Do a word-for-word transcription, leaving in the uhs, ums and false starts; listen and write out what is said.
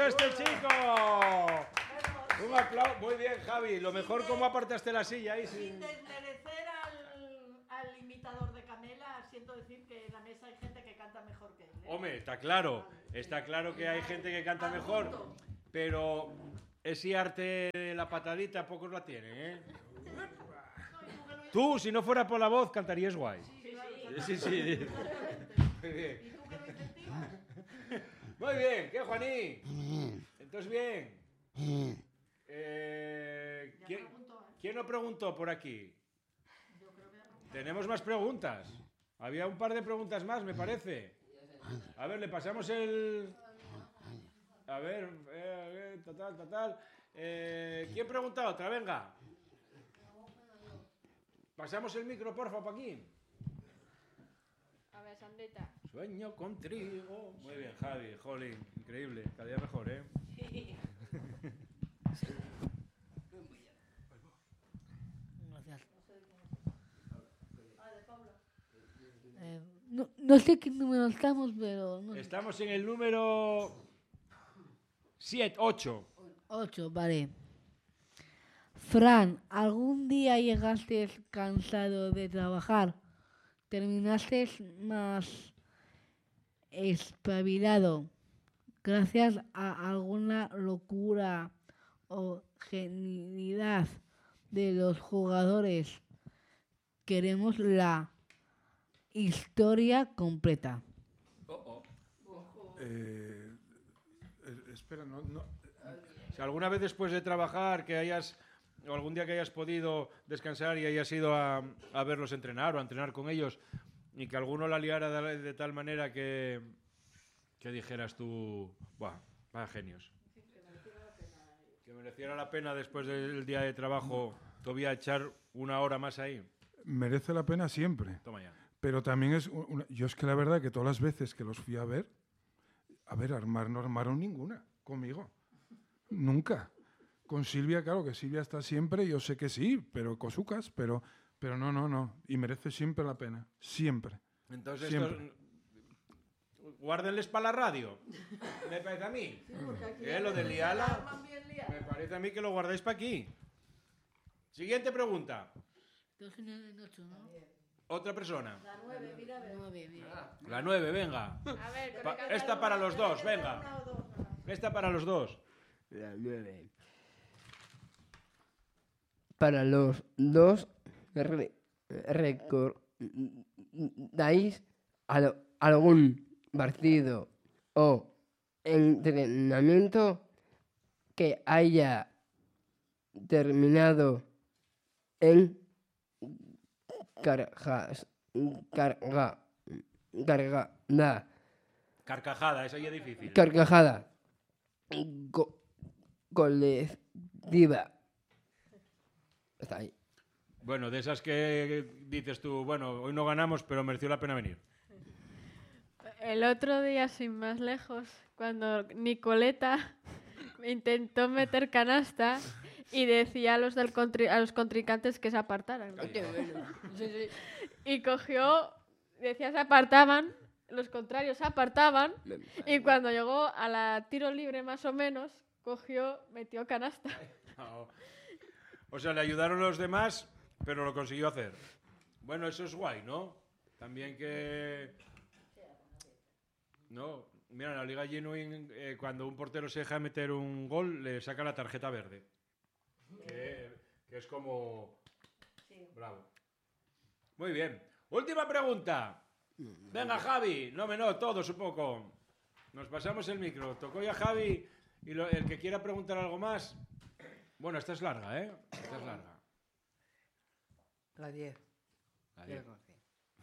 a este chico! Un aplauso. Muy bien, Javi. Lo mejor, ¿cómo apartaste la silla ahí? Sin desmerecer al, al imitador de Camela, siento decir que en la mesa hay gente que canta mejor que él, ¿eh? Hombre, está claro. Está claro que hay gente que canta mejor. Pero ese arte de la patadita, pocos la tienen, ¿eh? Tú, si no fuera por la voz, cantarías guay. Sí, sí. Muy bien. ¿Y tú que lo incentivas? Muy bien, ¿qué, Juaní? Entonces, bien. Eh, ¿quién, ¿Quién lo preguntó por aquí? Tenemos más preguntas. Había un par de preguntas más, me parece. A ver, le pasamos el... A ver, eh, total, total. Eh, ¿Quién pregunta otra? Venga. Pasamos el micro, porfa, Paquín. A ver, Sandrita. Sueño con trigo. Muy bien, Javi, jolín, increíble. Cada día mejor, ¿eh? Sí. Gracias. Eh, no, no sé qué número estamos, pero... No. Estamos en el número... siete, ocho. ocho, vale. Fran, ¿algún día llegaste cansado de trabajar? ¿Terminaste más espabilado gracias a alguna locura o genialidad de los jugadores? Queremos la historia completa. Oh, oh. Eh, eh, espera, no, no. Si alguna vez después de trabajar que hayas, o algún día que hayas podido descansar y hayas ido a, a verlos entrenar o a entrenar con ellos y que alguno la liara de, de tal manera que, que dijeras tú, buah, vaya genios. Que mereciera la pena después del día de trabajo todavía echar una hora más ahí. Merece la pena siempre. Toma ya. Pero también es... Una, yo es que la verdad que todas las veces que los fui a ver, a ver, armar no armaron ninguna conmigo. Nunca. Con Silvia, claro que Silvia está siempre, yo sé que sí, pero cosucas, pero, pero no, no, no. Y merece siempre la pena. Siempre. Entonces, siempre. Estos, guárdenles para la radio. Me parece a mí. Sí, porque aquí ¿Eh? Lo de liala, arman bien liadas. me parece a mí que lo guardáis para aquí. Siguiente pregunta. dos en ocho, ¿no? Otra persona. La nueve, mira, a ver. nueve, mira. La nueve, venga. A ver, Pa- con el esta para los dos, venga. Una o dos, ¿no? Esta para los dos. La nueve. Para los dos, re- ¿recordáis al- algún partido o entrenamiento que haya terminado en cargas, carga, cargada, Carcajada, esa ya es difícil. carcajada co- colectiva? Está ahí. Bueno, de esas que dices tú, bueno, hoy no ganamos, pero mereció la pena venir. El otro día, sin más lejos, cuando Nicoleta intentó meter canasta y decía a los, del contri- a los contrincantes que se apartaran. Y cogió, decía se apartaban, los contrarios se apartaban, y cuando llegó a la tiro libre más o menos, cogió, metió canasta. No. O sea, le ayudaron los demás, pero lo consiguió hacer. Bueno, eso es guay, ¿no? También que... No, mira, en la Liga Genuine, eh, cuando un portero se deja meter un gol, le saca la tarjeta verde. Que, que es como... Bravo. Muy bien. Última pregunta. Venga, Javi. No, me no, todos un poco. Nos pasamos el micro. Tocó ya Javi y lo- el que quiera preguntar algo más... Bueno, esta es larga, ¿eh? Esta es larga. La diez. La diez.